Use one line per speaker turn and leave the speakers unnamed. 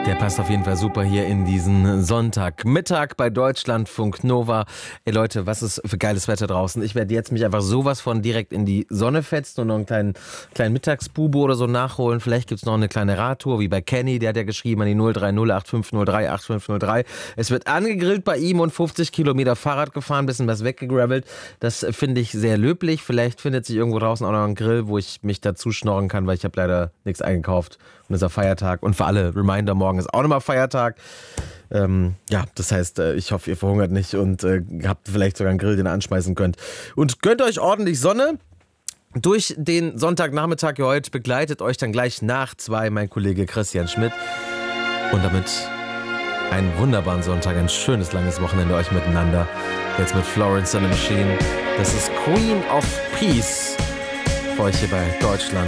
Der passt auf jeden Fall super hier in diesen Sonntagmittag bei Deutschlandfunk Nova. Ey Leute, was ist für geiles Wetter draußen? Ich werde jetzt mich einfach sowas von direkt in die Sonne fetzen und noch einen kleinen Mittagsbubo oder so nachholen. Vielleicht gibt's noch eine kleine Radtour, wie bei Kenny, der hat ja geschrieben an die 03085038503. Es wird angegrillt bei ihm und 50 Kilometer Fahrrad gefahren, bisschen was weggegravelt. Das finde ich sehr löblich. Vielleicht findet sich irgendwo draußen auch noch ein Grill, wo ich mich dazu schnorren kann, weil ich habe leider nichts eingekauft. Und es ist Feiertag. Und für alle Reminder, morgen ist auch nochmal Feiertag. Ja, das heißt, ich hoffe, ihr verhungert nicht und habt vielleicht sogar einen Grill, den ihr anschmeißen könnt. Und gönnt euch ordentlich Sonne. Durch den Sonntagnachmittag hier heute begleitet euch dann gleich nach 2 mein Kollege Christian Schmidt. Und damit einen wunderbaren Sonntag, ein schönes, langes Wochenende euch miteinander. Jetzt mit Florence and the Machine. Das ist Queen of Peace für euch hier bei Deutschland.